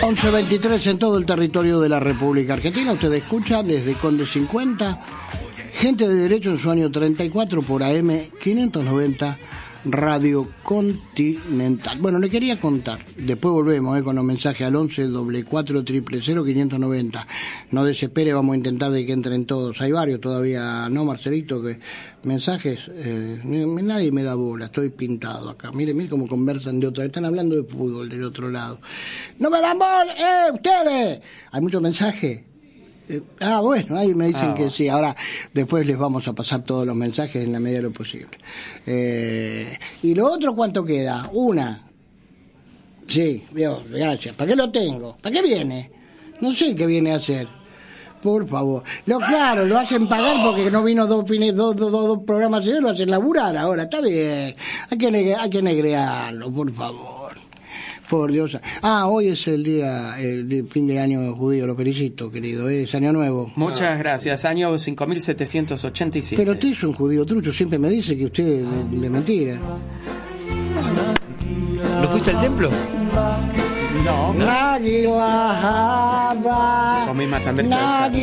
11:23 en todo el territorio de la República Argentina. Usted escucha desde Conde 50, Gente de Derecho en su año 34 por AM 590 Radio Continental. Bueno, le quería contar, después volvemos con los mensajes al 11 44 000 590. No desespere, vamos a intentar de que entren todos. Hay varios todavía, ¿no, Marcelito? Que mensajes, nadie me da bola, estoy pintado acá. Mire cómo conversan de otra, están hablando de fútbol del otro lado. ¡No me dan bola! ¡Ustedes! Hay muchos mensajes. Bueno, ahí me dicen que sí. Ahora, después les vamos a pasar todos los mensajes en la medida de lo posible. ¿Y lo otro cuánto queda? Una. Sí, Dios, gracias. ¿Para qué lo tengo? ¿Para qué viene? No sé qué viene a hacer. Por favor. Claro, lo hacen pagar porque no vino dos programas seguidos, lo hacen laburar ahora. Está bien. Hay que negrearlo, por favor. Por Dios. Hoy es el día, el fin de año judío, lo felicito, querido. Es año nuevo. Muchas gracias. Año 5787. Pero usted es un judío trucho, siempre me dice que usted es de mentira. ¿No fuiste al templo? No. Comí matambre.